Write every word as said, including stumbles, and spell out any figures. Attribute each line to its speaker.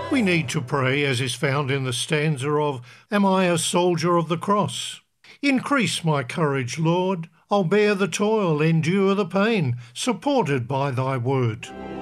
Speaker 1: We need to pray, as is found in the stanza of, "Am I a soldier of the cross? Increase my courage, Lord. I'll bear the toil, endure the pain, supported by thy word."